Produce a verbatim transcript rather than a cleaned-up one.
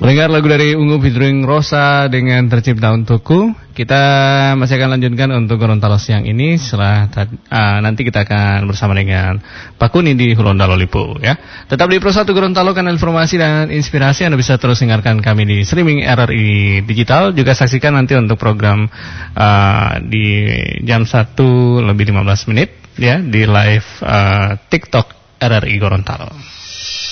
Pendengar lagu dari Ungu featuring Rosa dengan Tercipta Untukku. Kita masih akan lanjutkan untuk Gorontalo siang ini. Setelah uh, nanti kita akan bersama dengan Pak Kuni di Gorontalo Lipo ya. Tetap di Pro satu Gorontalo, kanal informasi dan inspirasi. Anda bisa terus dengarkan kami di streaming R R I Digital. Juga saksikan nanti untuk program uh, di jam satu lebih lima belas menit ya di live uh, TikTok R R I Gorontalo.